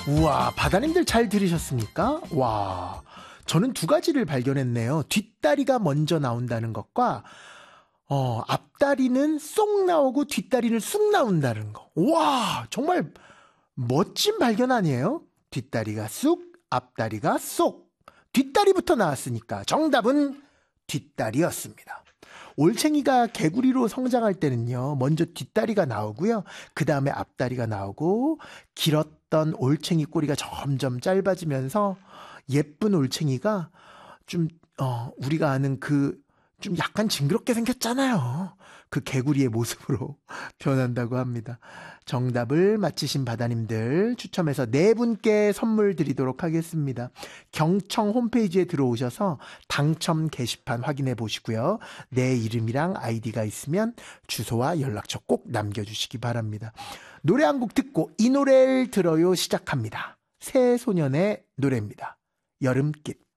우와, 바다님들 잘 들으셨습니까? 와, 저는 두 가지를 발견했네요. 뒷다리가 먼저 나온다는 것과 앞다리는 쏙 나오고 뒷다리는 쑥 나온다는 거. 와, 정말 멋진 발견 아니에요? 뒷다리가 쑥, 앞다리가 쏙. 뒷다리부터 나왔으니까 정답은 뒷다리였습니다. 올챙이가 개구리로 성장할 때는요, 먼저 뒷다리가 나오고요, 그 다음에 앞다리가 나오고, 길었던 올챙이 꼬리가 점점 짧아지면서 예쁜 올챙이가 좀, 우리가 아는 좀 약간 징그럽게 생겼잖아요. 그 개구리의 모습으로 변한다고 합니다. 정답을 맞히신 바다님들 추첨해서 4분께 선물 드리도록 하겠습니다. 경청 홈페이지에 들어오셔서 당첨 게시판 확인해 보시고요. 내 이름이랑 아이디가 있으면 주소와 연락처 꼭 남겨주시기 바랍니다. 노래 한 곡 듣고 이 노래를 들어요 시작합니다. 새소년의 노래입니다. 여름길.